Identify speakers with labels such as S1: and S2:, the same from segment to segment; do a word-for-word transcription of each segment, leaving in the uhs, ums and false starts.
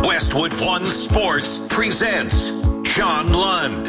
S1: Westwood One Sports presents John Lund.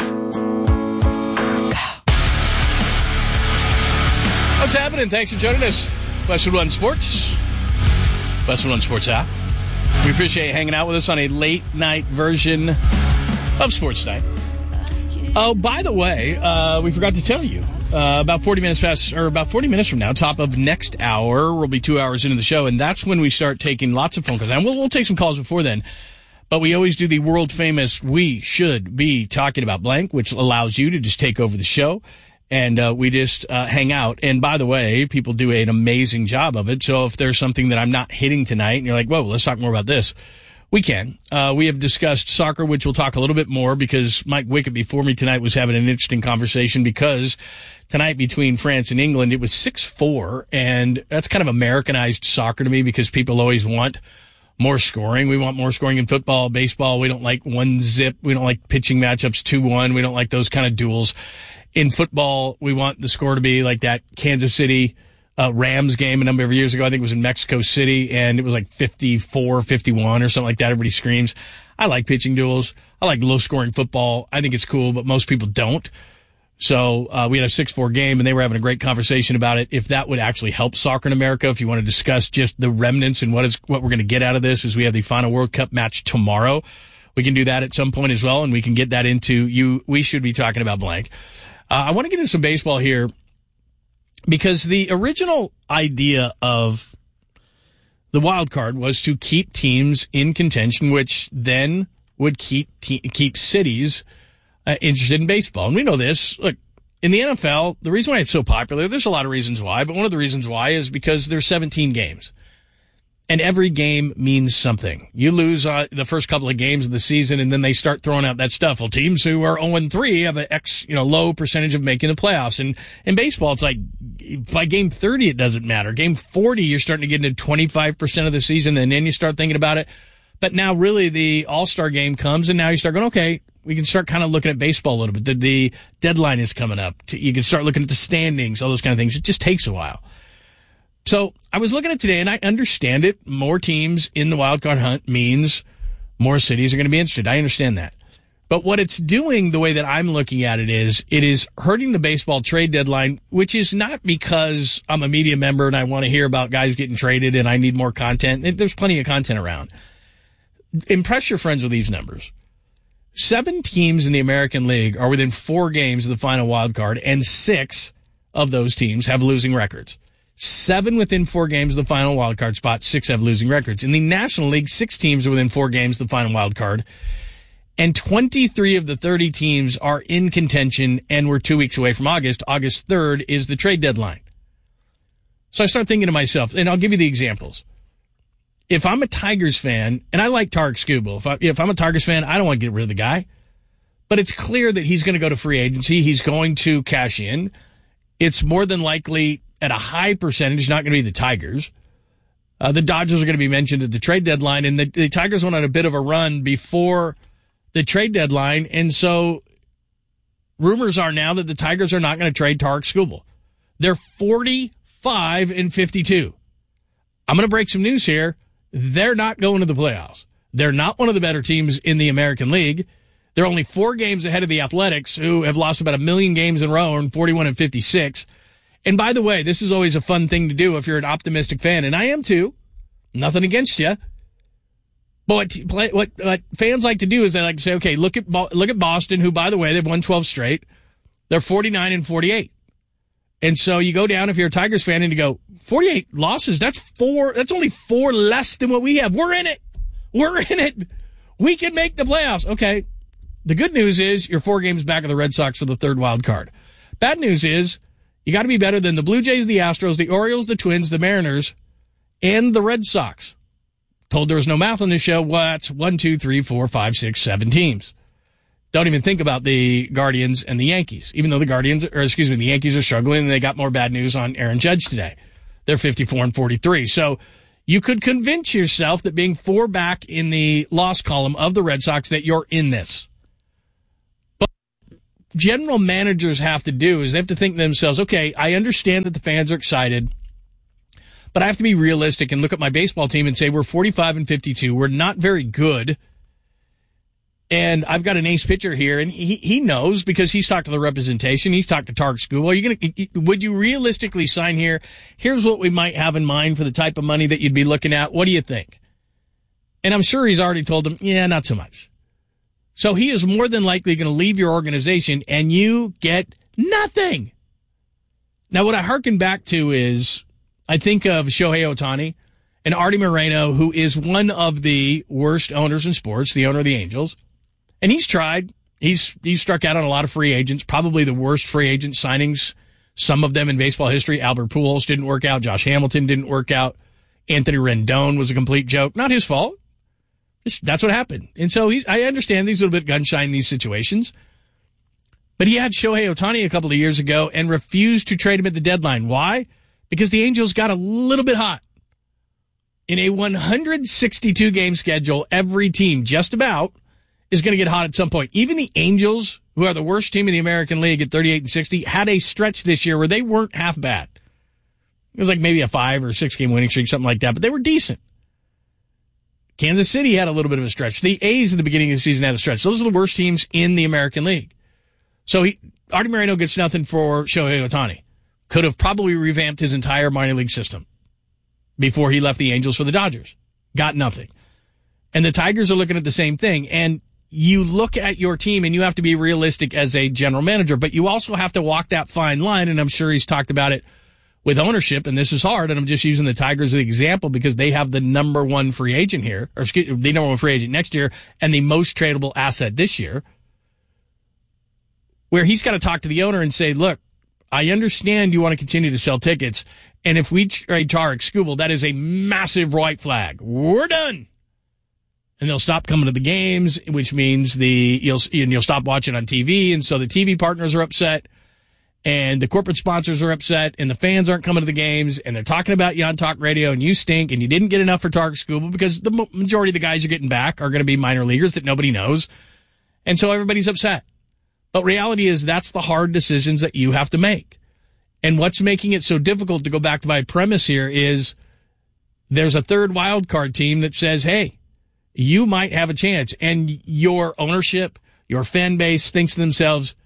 S2: What's happening? Thanks for joining us. Westwood One Sports. Westwood One Sports app. We appreciate you hanging out with us on a late night version of Sports Night. Oh, by the way, uh, we forgot to tell you. Uh, about forty minutes past, or about forty minutes from now, top of next hour, we'll be two hours into the show, and that's when we start taking lots of phone calls. And we'll, we'll take some calls before then, but we always do the world famous "we should be talking about blank," which allows you to just take over the show, and uh, we just uh, hang out. And by the way, people do an amazing job of it. So if there's something that I'm not hitting tonight, and you're like, "Whoa, let's talk more about this," we can. Uh, we have discussed soccer, which we'll talk a little bit more because Mike Wickett before me tonight was having an interesting conversation because tonight between France and England, it was six four, and that's kind of Americanized soccer to me because people always want more scoring. We want more scoring in football, baseball. We don't like one zip. We don't like pitching matchups two one. We don't like those kind of duels. In football, we want the score to be like that Kansas City uh, Rams game a number of years ago. I think it was in Mexico City, and it was like fifty-four fifty-one or something like that. Everybody screams. I like pitching duels. I like low-scoring football. I think it's cool, but most people don't. So uh, we had a six four game, and they were having a great conversation about it. If that would actually help soccer in America, if you want to discuss just the remnants and what is what we're going to get out of this, is we have the final World Cup match tomorrow. We can do that at some point as well, and we can get that into you. We should be talking about blank. Uh, I want to get into some baseball here because the original idea of the wild card was to keep teams in contention, which then would keep te- keep cities Uh, interested in baseball. And we know this. Look, in the N F L, the reason why it's so popular, there's a lot of reasons why, but one of the reasons why is because there's seventeen games. And every game means something. You lose uh, the first couple of games of the season, and then they start throwing out that stuff. Well, teams who are oh and three have an X, you know, low percentage of making the playoffs. And in baseball, it's like by game thirty, it doesn't matter. Game forty, you're starting to get into twenty-five percent of the season, and then you start thinking about it. But now really the All-Star game comes, and now you start going, okay, we can start kind of looking at baseball a little bit. The, the deadline is coming up. You can start looking at the standings, all those kind of things. It just takes a while. So I was looking at today, and I understand it. More teams in the wild card hunt means more cities are going to be interested. I understand that. But what it's doing, the way that I'm looking at it is, it is hurting the baseball trade deadline, which is not because I'm a media member and I want to hear about guys getting traded and I need more content. There's plenty of content around. Impress your friends with these numbers. Seven teams in the American League are within four games of the final wild card, and six of those teams have losing records. Seven within four games of the final wild card spot, six have losing records. In the National League, six teams are within four games of the final wild card, and twenty-three of the thirty teams are in contention, and we're two weeks away from August. August third is the trade deadline. So I start thinking to myself, and I'll give you the examples. If I'm a Tigers fan, and I like Tarik Skubal, if, I, if I'm a Tigers fan, I don't want to get rid of the guy. But it's clear that he's going to go to free agency. He's going to cash in. It's more than likely, at a high percentage, not going to be the Tigers. Uh, the Dodgers are going to be mentioned at the trade deadline, and the, the Tigers went on a bit of a run before the trade deadline, and so rumors are now that the Tigers are not going to trade Tarik Skubal. They're forty-five and fifty-two. I'm going to break some news here. They're not going to the playoffs. They're not one of the better teams in the American League. They're only four games ahead of the Athletics, who have lost about a million games in a row and forty-one and fifty-six. And by the way, this is always a fun thing to do if you're an optimistic fan, and I am too. Nothing against you. But what, what, what fans like to do is they like to say, okay, look at look at Boston, who, by the way, they've won twelve straight. They're forty-nine and forty-eight. And so you go down, if you're a Tigers fan, and you go, forty-eight losses, that's four, that's only four less than what we have. We're in it. We're in it. We can make the playoffs. Okay. The good news is you're four games back of the Red Sox for the third wild card. Bad news is you got to be better than the Blue Jays, the Astros, the Orioles, the Twins, the Mariners, and the Red Sox. Told there was no math on this show. What's one, two, three, four, five, six, seven teams? Don't even think about the Guardians and the Yankees, even though the Guardians, or excuse me, the Yankees are struggling, and they got more bad news on Aaron Judge today. They're fifty-four and forty-three. So you could convince yourself that being four back in the loss column of the Red Sox that you're in this. But general managers have to do is they have to think to themselves, okay, I understand that the fans are excited, But I have to be realistic and look at my baseball team and say we're forty-five and fifty-two. We're not very good. And I've got an ace pitcher here, and he, he knows because he's talked to the representation. He's talked to Tark School. Are you gonna, would you realistically sign here? Here's what we might have in mind for the type of money that you'd be looking at. What do you think? And I'm sure he's already told him, yeah, not so much. So he is more than likely going to leave your organization, and you get nothing. Now, what I hearken back to is I think of Shohei Ohtani and Artie Moreno, who is one of the worst owners in sports, the owner of the Angels. And he's tried. He's he's struck out on a lot of free agents, probably the worst free agent signings, some of them in baseball history. Albert Pujols didn't work out. Josh Hamilton didn't work out. Anthony Rendon was a complete joke. Not his fault. It's, that's what happened. And so he's, I understand he's a little bit gun-shy in these situations. But he had Shohei Ohtani a couple of years ago and refused to trade him at the deadline. Why? Because the Angels got a little bit hot. In a one hundred sixty-two game schedule, every team just about is going to get hot at some point. Even the Angels, who are the worst team in the American League at thirty-eight and sixty, had a stretch this year where they weren't half bad. It was like maybe a five or six game winning streak, something like that, but they were decent. Kansas City had a little bit of a stretch. The A's at the beginning of the season had a stretch. Those are the worst teams in the American League. So he, Artie Moreno gets nothing for Shohei Ohtani. Could have probably revamped his entire minor league system before he left the Angels for the Dodgers. Got nothing. And the Tigers are looking at the same thing. And you look at your team and you have to be realistic as a general manager, but you also have to walk that fine line. And I'm sure he's talked about it with ownership, and this is hard. And I'm just using the Tigers as an example because they have the number one free agent here, or excuse, the number one free agent next year and the most tradable asset this year, where he's got to talk to the owner and say, look, I understand you want to continue to sell tickets. And if we trade Tarik Skubal, that is a massive white flag. We're done. And they'll stop coming to the games, which means the you'll you'll stop watching on T V, and so the T V partners are upset, and the corporate sponsors are upset, and the fans aren't coming to the games, and they're talking about you on talk radio, and you stink, and you didn't get enough for Tarik Skubal because the majority of the guys you're getting back are going to be minor leaguers that nobody knows, and so everybody's upset. But reality is that's the hard decisions that you have to make. And what's making it so difficult, to go back to my premise here, is there's a third wild card team that says, hey, you might have a chance. And your ownership, your fan base thinks to themselves,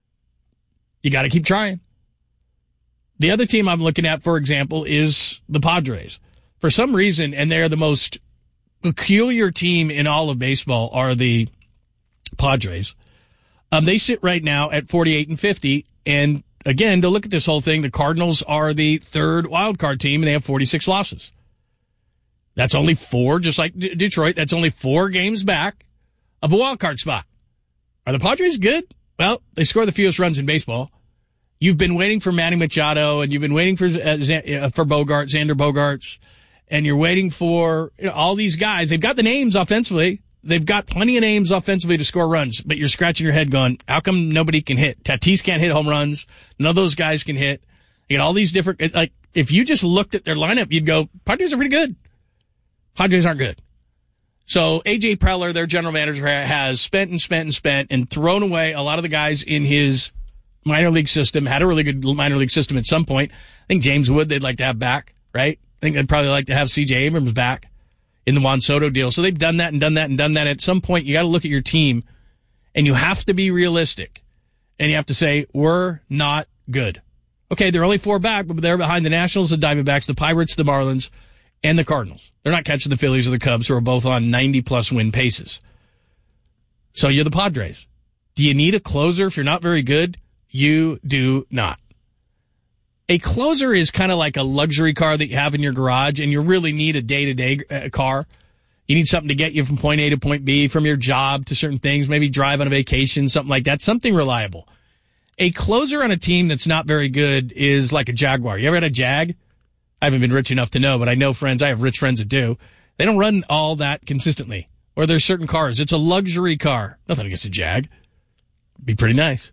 S2: you got to keep trying. The other team I'm looking at, for example, is the Padres. For some reason, and they're the most peculiar team in all of baseball, are the Padres. Um, they sit right now at forty-eight and fifty, and again, to look at this whole thing, the Cardinals are the third wild card team, and they have forty-six losses. That's only four, just like D- Detroit, that's only four games back of a wild card spot. Are the Padres good? Well, they score the fewest runs in baseball. You've been waiting for Manny Machado, and you've been waiting for uh, Z- uh, for Bogart, Xander Bogaerts, and you're waiting for you know, all these guys. They've got the names offensively. They've got plenty of names offensively to score runs, but you're scratching your head going, how come nobody can hit? Tatis can't hit home runs. None of those guys can hit. You got all these different, like, if you just looked at their lineup, you'd go, Padres are pretty good. Padres aren't good. So A J Preller, their general manager, has spent and spent and spent and thrown away a lot of the guys in his minor league system, had a really good minor league system at some point. I think James Wood they'd like to have back, right? I think they'd probably like to have C J Abrams back in the Juan Soto deal. So they've done that and done that and done that. At some point, you got to look at your team, and you have to be realistic. And you have to say, we're not good. Okay, they're only four back, but they're behind the Nationals, the Diamondbacks, the Pirates, the Marlins, and the Cardinals. They're not catching the Phillies or the Cubs, who are both on ninety-plus win paces. So you're the Padres. Do you need a closer if you're not very good? You do not. A closer is kind of like a luxury car that you have in your garage, and you really need a day-to-day car. You need something to get you from point A to point B, from your job to certain things, maybe drive on a vacation, something like that, something reliable. A closer on a team that's not very good is like a Jaguar. You ever had a Jag? I haven't been rich enough to know, but I know friends. I have rich friends that do. They don't run all that consistently. Or there's certain cars. It's a luxury car. Nothing against a Jag. Be pretty nice.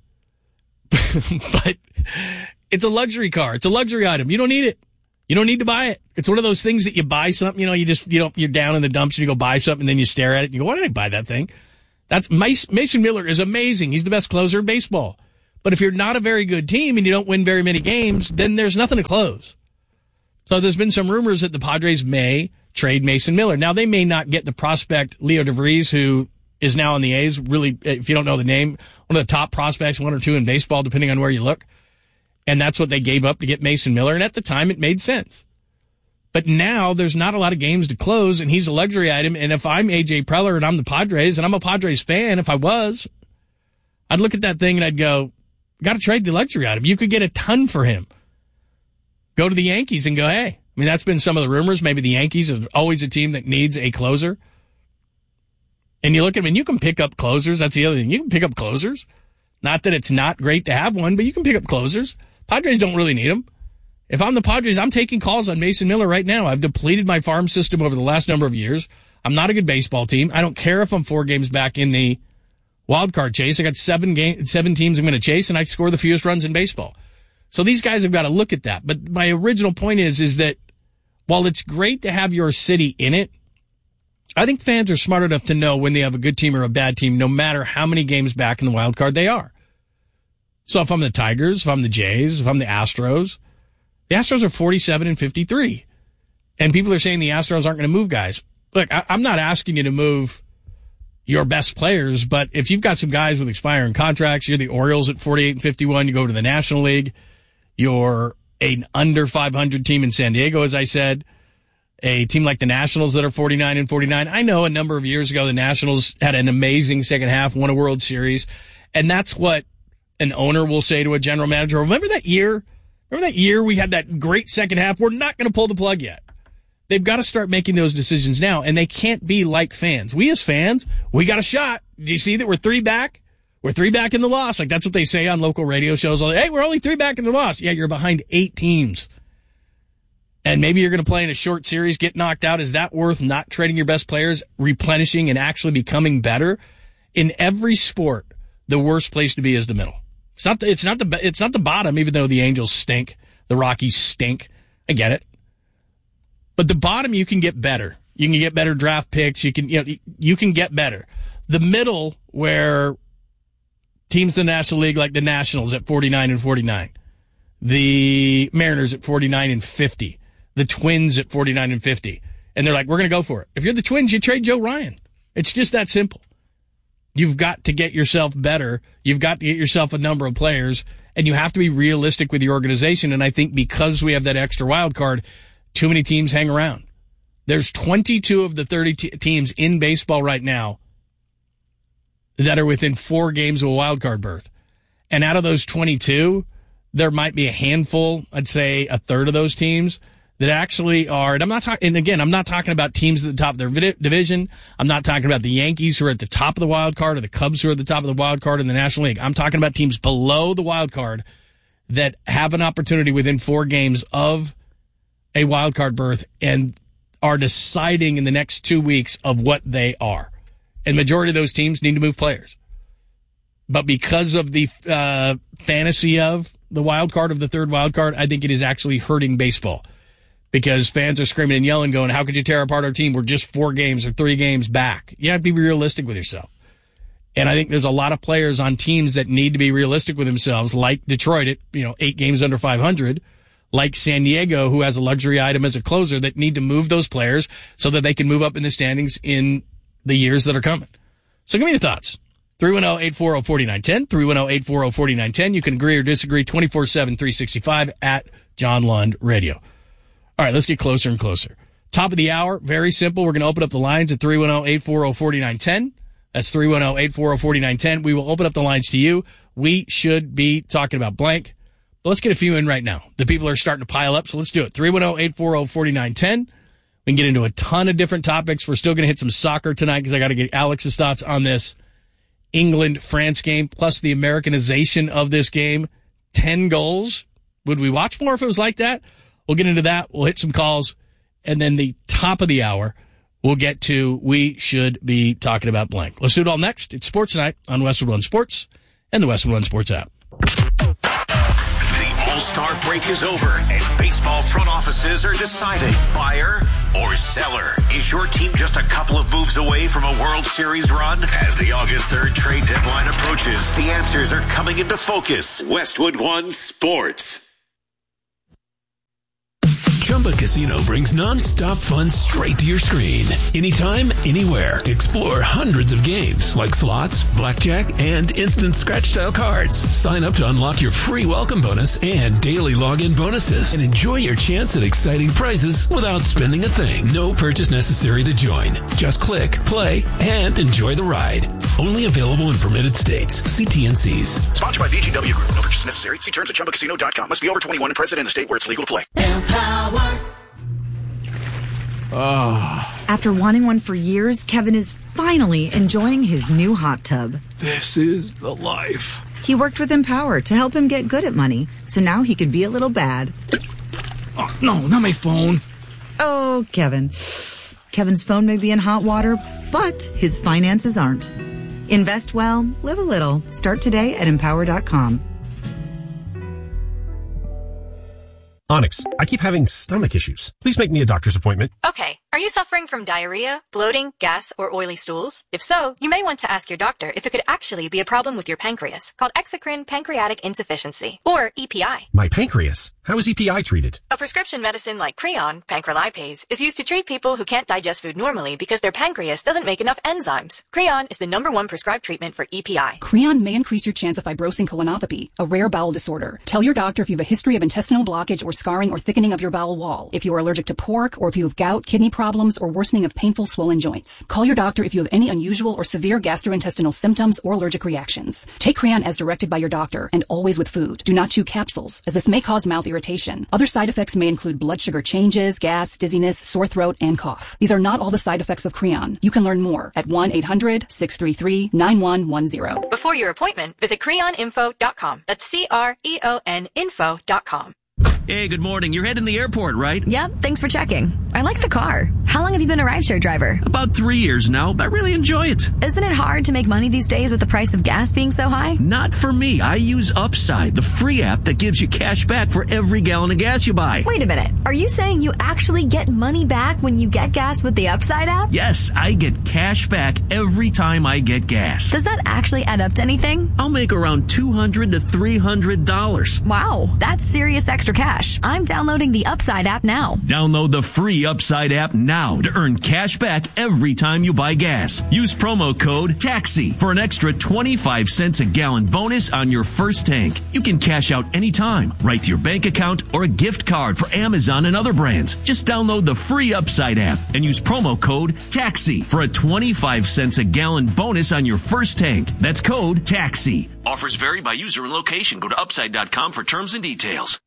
S2: But it's a luxury car. It's a luxury item. You don't need it. You don't need to buy it. It's one of those things that you buy something, you know, you just, you know, you're down in the dumps and you go buy something and then you stare at it and you go, why did I buy that thing? That's Mason Miller is amazing. He's the best closer in baseball. But if you're not a very good team and you don't win very many games, then there's nothing to close. So there's been some rumors that the Padres may trade Mason Miller. Now, they may not get the prospect Leo DeVries, who is now on the A's. Really, if you don't know the name, one of the top prospects, one or two in baseball, depending on where you look. And that's what they gave up to get Mason Miller. And at the time, it made sense. But now there's not a lot of games to close, and he's a luxury item. And if I'm A J Preller and I'm the Padres, and I'm a Padres fan, if I was, I'd look at that thing and I'd go, got to trade the luxury item. You could get a ton for him. Go to the Yankees and go, hey. I mean, that's been some of the rumors. Maybe the Yankees are always a team that needs a closer. And you look at them, and you can pick up closers. That's the other thing. You can pick up closers. Not that it's not great to have one, but you can pick up closers. Padres don't really need them. If I'm the Padres, I'm taking calls on Mason Miller right now. I've depleted my farm system over the last number of years. I'm not a good baseball team. I don't care if I'm four games back in the wild card chase. I got seven game, seven teams I'm going to chase, and I score the fewest runs in baseball. So these guys have got to look at that. But my original point is, is that while it's great to have your city in it, I think fans are smart enough to know when they have a good team or a bad team, no matter how many games back in the wild card they are. So if I'm the Tigers, if I'm the Jays, if I'm the Astros, the Astros are forty-seven and fifty-three. And people are saying the Astros aren't going to move guys. Look, I, I'm not asking you to move your best players, but if you've got some guys with expiring contracts, you're the Orioles at forty-eight and fifty-one, you go to the National League, you're an under five hundred team in San Diego, as I said, a team like the Nationals that are forty-nine and forty-nine. I know a number of years ago the Nationals had an amazing second half, won a World Series, and that's what an owner will say to a general manager. Remember that year? Remember that year we had that great second half? We're not going to pull the plug yet. They've got to start making those decisions now, and they can't be like fans. We as fans, we got a shot. Do you see that we're three back? We're three back in the loss. Like, that's what they say on local radio shows. Like, hey, we're only three back in the loss. Yeah, you're behind eight teams. And maybe you're going to play in a short series, get knocked out. Is that worth not trading your best players, replenishing, and actually becoming better? In every sport, the worst place to be is the middle. It's not the, it's not the, it's not the bottom, even though the Angels stink. The Rockies stink. I get it. But the bottom, you can get better. You can get better draft picks. You can, you know, you can get better. The middle, where teams in the National League like the Nationals at forty-nine and forty-nine, the Mariners at forty-nine and fifty, the Twins at forty-nine and fifty, and they're like, we're going to go for it. If you're the Twins, you trade Joe Ryan. It's just that simple. You've got to get yourself better. You've got to get yourself a number of players, and you have to be realistic with your organization. And I think because we have that extra wild card, too many teams hang around. There's twenty-two of the thirty t- teams in baseball right now that are within four games of a wild card berth. And out of those twenty-two, there might be a handful, I'd say a third of those teams, that actually are, and I'm not talking, and again, I'm not talking about teams at the top of their vid- division. I'm not talking about the Yankees who are at the top of the wild card or the Cubs who are at the top of the wild card in the National League. I'm talking about teams below the wild card that have an opportunity within four games of a wild card berth and are deciding in the next two weeks of what they are. And majority of those teams need to move players. But because of the uh, fantasy of the wild card, of the third wild card, I think it is actually hurting baseball. Because fans are screaming and yelling, going, how could you tear apart our team? We're just four games or three games back. You have to be realistic with yourself. And I think there's a lot of players on teams that need to be realistic with themselves, like Detroit at, you know, eight games under five hundred, like San Diego, who has a luxury item as a closer, that need to move those players so that they can move up in the standings in the years that are coming. So give me your thoughts. three one zero, eight four zero, four nine one zero, three one zero, eight four zero, four nine one zero. You can agree or disagree twenty-four seven, three sixty-five at John Lund Radio. All right, let's get closer and closer. Top of the hour, very simple. We're going to open up the lines at three one zero, eight four zero, four nine one zero. That's three one zero, eight four zero, four nine one zero. We will open up the lines to you. We should be talking about blank. But let's get a few in right now. The people are starting to pile up, so let's do it. three one zero, eight four zero, four nine one zero. We can get into a ton of different topics. We're still going to hit some soccer tonight because I got to get Alex's thoughts on this England-France game, plus the Americanization of this game. Ten goals. Would we watch more if it was like that? We'll get into that. We'll hit some calls. And then the top of the hour, we'll get to we should be talking about blank. Let's do it all next. It's Sports Night on Westwood One Sports and the Westwood One Sports app.
S1: The All-Star break is over, and baseball front offices are deciding buyer or seller. Is your team just a couple of moves away from a World Series run? As the August third trade deadline approaches, the answers are coming into focus. Westwood One Sports.
S3: Chumba Casino brings non-stop fun straight to your screen. Anytime, anywhere. Explore hundreds of games like slots, blackjack, and instant scratch-style cards. Sign up to unlock your free welcome bonus and daily login bonuses. And enjoy your chance at exciting prizes without spending a thing. No purchase necessary to join. Just click, play, and enjoy the ride. Only available in permitted states. See T N Cs.
S1: Sponsored by V G W Group. No purchase necessary. See terms at chumba casino dot com. Must be over twenty-one and present in the state where it's legal to play.
S4: Empower.
S5: Oh.
S6: After wanting one for years, Kevin is finally enjoying his new hot tub.
S5: This is the life.
S6: He worked with Empower to help him get good at money, so now he could be a little bad.
S5: Oh, no, not my phone.
S6: Oh, Kevin. Kevin's phone may be in hot water, but his finances aren't. Invest well, live a little. Start today at empower dot com.
S7: Onyx, I keep having stomach issues. Please make me a doctor's appointment.
S8: Okay. Are you suffering from diarrhea, bloating, gas, or oily stools? If so, you may want to ask your doctor if it could actually be a problem with your pancreas, called exocrine pancreatic insufficiency, or E P I.
S7: My pancreas? How is E P I treated?
S8: A prescription medicine like Creon, pancrelipase, is used to treat people who can't digest food normally because their pancreas doesn't make enough enzymes. Creon is the number one prescribed treatment for E P I.
S9: Creon may increase your chance of fibrosing colonopathy, a rare bowel disorder. Tell your doctor if you have a history of intestinal blockage or scarring or thickening of your bowel wall, if you are allergic to pork, or if you have gout, kidney problems, or worsening of painful swollen joints. Call your doctor if you have any unusual or severe gastrointestinal symptoms or allergic reactions. Take Creon as directed by your doctor, and always with food. Do not chew capsules, as this may cause mouth irritation. Other side effects may include blood sugar changes, gas, dizziness, sore throat, and cough. These are not all the side effects of Creon. You can learn more at one eight hundred six three three nine one one zero.
S8: Before your appointment, visit creon info dot com. That's C R E O N info dot com.
S10: Hey, good morning. You're heading to the airport, right?
S11: Yep, thanks for checking. I like the car. How long have you been a rideshare driver?
S10: About three years now, but I really enjoy it.
S11: Isn't it hard to make money these days with the price of gas being so high?
S10: Not for me. I use Upside, the free app that gives you cash back for every gallon of gas you buy.
S11: Wait a minute. Are you saying you actually get money back when you get gas with the Upside app?
S10: Yes, I get cash back every time I get gas.
S11: Does that actually add up to anything?
S10: I'll make around two hundred to three hundred dollars.
S11: Wow, that's serious extra cash. I'm downloading the Upside app now.
S10: Download the free Upside app now to earn cash back every time you buy gas. Use promo code TAXI for an extra twenty-five cents a gallon bonus on your first tank. You can cash out anytime, right to your bank account, or a gift card for Amazon and other brands. Just download the free Upside app and use promo code TAXI for a twenty-five cents a gallon bonus on your first tank. That's code TAXI. Offers vary by user and location. Go to upside dot com for terms and details.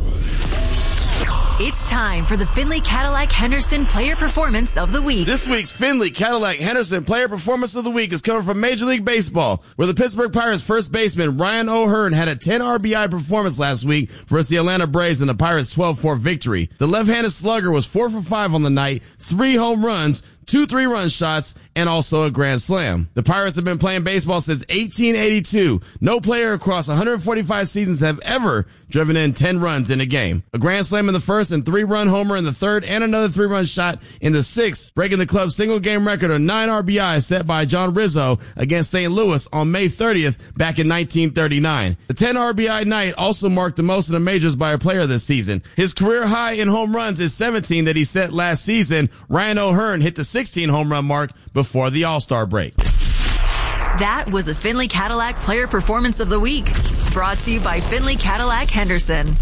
S12: It's time for the Findlay Cadillac Henderson Player Performance of the Week.
S13: This week's Findlay Cadillac Henderson Player Performance of the Week is coming from Major League Baseball, where the Pittsburgh Pirates first baseman Ryan O'Hearn had a ten R B I performance last week versus the Atlanta Braves in the Pirates' twelve four victory. The left-handed slugger was four for five on the night, three home runs, two three-run shots, and also a grand slam. The Pirates have been playing baseball since eighteen eighty-two. No player across one hundred forty-five seasons have ever driven in ten runs in a game. A grand slam in the first and three-run homer in the third, and another three-run shot in the sixth, breaking the club's single-game record of nine R B Is set by John Rizzo against Saint Louis on May thirtieth back in nineteen thirty-nine. The ten R B I night also marked the most in the majors by a player this season. His career high in home runs is seventeen that he set last season. Ryan O'Hearn hit the sixteen home run mark before the All-Star break.
S12: That was the Findlay Cadillac Player Performance of the Week, brought to you by Findlay Cadillac Henderson.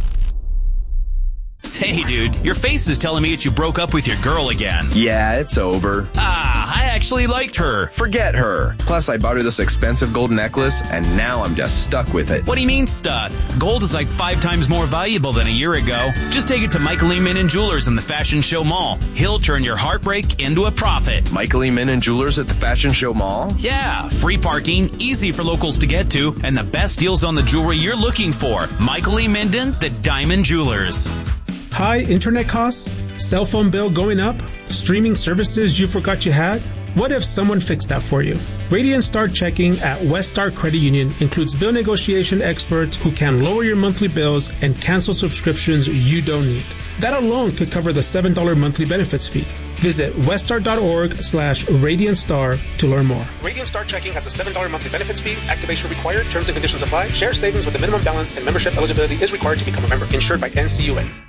S14: Hey, dude, your face is telling me that you broke up with your girl again.
S15: Yeah, it's over.
S14: Ah, I actually liked her.
S15: Forget her. Plus, I bought her this expensive gold necklace, and now I'm just stuck with it.
S14: What do you mean stuck? Gold is like five times more valuable than a year ago. Just take it to Michael E. Minnan Jewelers in the Fashion Show Mall. He'll turn your heartbreak into a profit.
S15: Michael E. Minnan Jewelers at the Fashion Show Mall?
S14: Yeah, free parking, easy for locals to get to, and the best deals on the jewelry you're looking for. Michael E. Minden, the Diamond Jewelers.
S16: High internet costs? Cell phone bill going up? Streaming services you forgot you had? What if someone fixed that for you? Radiant Star Checking at West Star Credit Union includes bill negotiation experts who can lower your monthly bills and cancel subscriptions you don't need. That alone could cover the seven dollars monthly benefits fee. Visit weststar.org slash Radiant Star to learn more.
S17: Radiant Star Checking has a seven dollars monthly benefits fee. Activation required. Terms and conditions apply. Share savings with a minimum balance and membership eligibility is required to become a member. Insured by N C U A.